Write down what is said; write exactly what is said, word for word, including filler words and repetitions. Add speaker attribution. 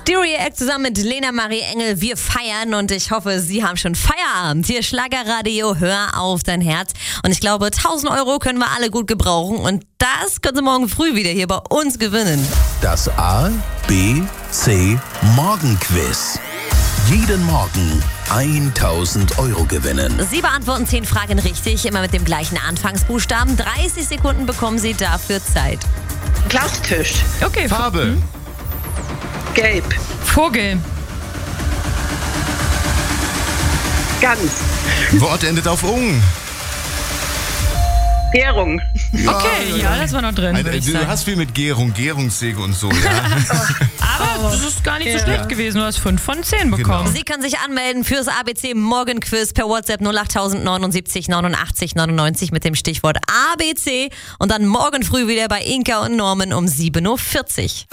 Speaker 1: Stereo Act zusammen mit Lena Marie Engel. Wir feiern und ich hoffe, Sie haben schon Feierabend. Hier Schlagerradio, hör auf dein Herz. Und ich glaube, tausend Euro können wir alle gut gebrauchen und das können Sie morgen früh wieder hier bei uns gewinnen.
Speaker 2: Das A, B, C Morgenquiz. Jeden Morgen tausend Euro gewinnen.
Speaker 1: Sie beantworten zehn Fragen richtig, immer mit dem gleichen Anfangsbuchstaben. dreißig Sekunden bekommen Sie dafür Zeit.
Speaker 3: Glastisch.
Speaker 4: Okay.
Speaker 5: Farbe.
Speaker 4: Hm?
Speaker 3: Gelb.
Speaker 4: Vogel.
Speaker 3: Gans.
Speaker 5: Wort endet auf ung.
Speaker 3: Gärung.
Speaker 4: Okay, ja, das war noch drin.
Speaker 5: Alter,
Speaker 4: würde ich
Speaker 5: du
Speaker 4: sagen.
Speaker 5: hast viel mit Gärung, Gärungssäge und so, ja.
Speaker 4: Aber das ist gar nicht so
Speaker 3: Ja.
Speaker 4: schlecht gewesen. Du hast fünf von zehn bekommen.
Speaker 5: Genau.
Speaker 1: Sie können sich anmelden fürs A B C Morgenquiz per WhatsApp null acht neunundsiebzig neunundachtzig neunundneunzig mit dem Stichwort A B C und dann morgen früh wieder bei Inka und Norman um sieben Uhr vierzig.